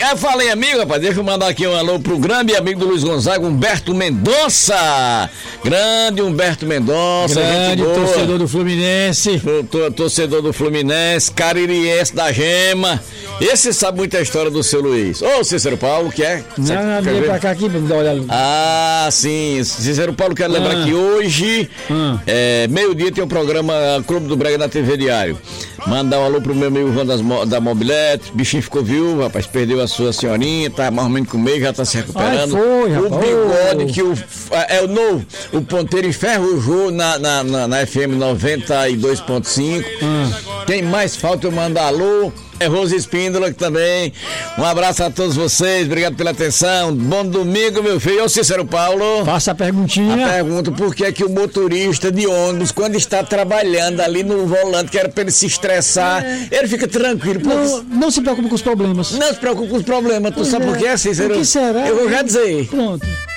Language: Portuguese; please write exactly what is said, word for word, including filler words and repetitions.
Eu falei, amigo, rapaz, deixa eu mandar aqui um alô pro grande amigo do Luiz Gonzaga, Humberto Mendonça. Grande Humberto Mendonça. Grande torcedor do Fluminense. Torcedor do Fluminense, caririense da Gema. Esse sabe muita história do seu Luiz. Ô, Cícero Paulo, que é? Não, não, vem pra cá aqui pra me dar uma olhada. Ah, sim. Cícero Paulo, quero lembrar ah. que hoje, ah. é, meio-dia, tem o um programa Clube do Brega na T V Diário. Mandar um alô pro meu amigo Ivan das, da Mobilete. O bichinho ficou viúvo, rapaz, perdeu a sua senhorinha, tá mais ou menos com meio, já tá se recuperando. Ai, foi, o rapaz. bigode oh. que o, é o novo, o ponteiro enferrujou na, na, na, na F M noventa e dois ponto cinco. Ah. Quem mais falta eu mandar alô? É Rose Espíndola que também. Um abraço a todos vocês, obrigado pela atenção. Bom domingo, meu filho. Ô Cícero Paulo. Faça a perguntinha. A pergunta: por que é que o motorista de ônibus, quando está trabalhando ali no volante, que era para ele se estressar, é. ele fica tranquilo? Não, não se preocupe com os problemas. Não se preocupe com os problemas. Tu pois sabe é. por quê, Cícero? O que será? Eu vou já dizer. Pronto.